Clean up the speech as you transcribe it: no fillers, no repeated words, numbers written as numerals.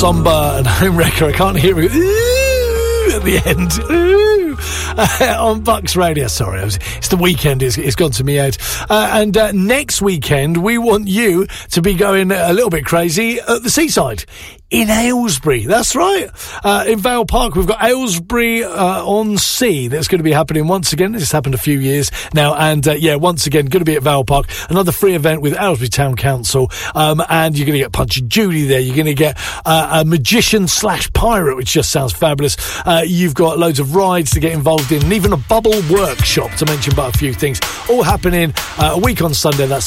somber and home wrecker. I can't hear it. Ooh, at the end. Ooh. On Bucks Radio. Sorry, it's the weekend. It's gone to me out. And next weekend, we want you to be going a little bit crazy at the seaside in Aylesbury. That's right. In Vale Park, we've got Aylesbury on Sea. That's going to be happening once again. This has happened a few years now. And once again, going to be at Vale Park. Another free event with Aylesbury Town Council. And you're going to get Punch and Judy there. You're going to get a magician / pirate, which just sounds fabulous. You've got loads of rides to get involved in, and even a bubble workshop, to mention but a few things. All happening a week on Sunday. That's